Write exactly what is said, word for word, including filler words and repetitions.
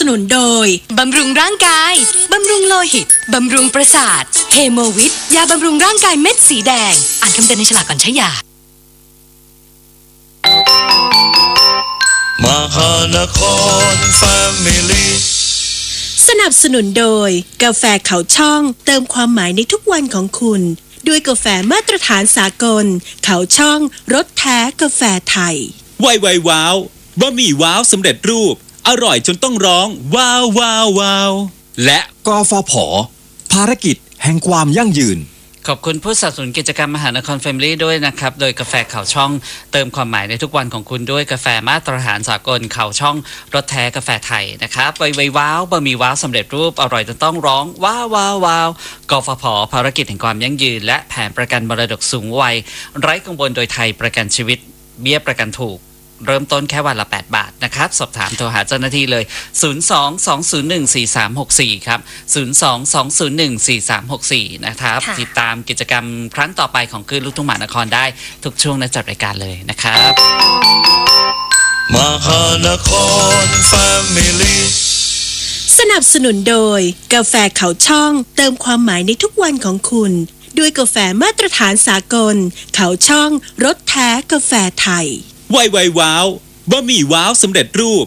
นุนโดยบำรุงร่างกายบำรุงโลหิตบำรุงประสาทเฮโมวิทยาบำรุงร่างกายเม็ดสีแดงอ่านคำเตือนในฉลากก่อนใช้ยามหานครแฟมิลี่สนับสนุนโดยกาแฟเขาช่องเติมความหมายในทุกวันของคุณด้วยกาแฟมาตรฐานสากลเขาช่องรสแท้กาแฟไทยไวไวว้าวบะหมี่ว้าวสำเร็จรูปอร่อยจนต้องร้องว้าวว้าวว้าวและกฟผ.ภารกิจแห่งความยั่งยืนขอบคุณผู้สนับสนุนกิจกรรมมหานครแฟมิลี่ด้วยนะครับโดยกาแฟข่าวช่องเติมความหมายในทุกวันของคุณด้วยกาแฟมาตรฐานสากลข่าวช่องรสแท้กาแฟไทยนะครับไวไวว้าวบะหมี่ว้าวสำเร็จรูปอร่อยจนต้องร้องว้าวว้าวว้าวกฟผ.ภารกิจแห่งความยั่งยืนและแผนประกันมรดกสูงวัยไร้กังวลโดยไทยประกันชีวิตเบี้ยประกันถูกเริ่มต้นแค่วันละแปดบาทนะครับสอบถามโทรหาเจ้าหน้าที่เลยศูนย์ สอง สอง ศูนย์ หนึ่ง สี่ สาม หก สี่ครับศูนย์ สอง สอง ศูนย์ หนึ่ง สี่ สาม หก สี่นะครับติดตามกิจกรรมครั้งต่อไปของคลื่นลูกทุ่งมหานครได้ทุกช่วงในจัดรายการเลยนะครับมหานครแฟมิลี่สนับสนุนโดยกาแฟเขาช่องเติมความหมายในทุกวันของคุณด้วยกาแฟมาตรฐานสากลเขาช่องรสแท้กาแฟไทยไวไวว้าวบะหมี่ว้าวสำเร็จรูป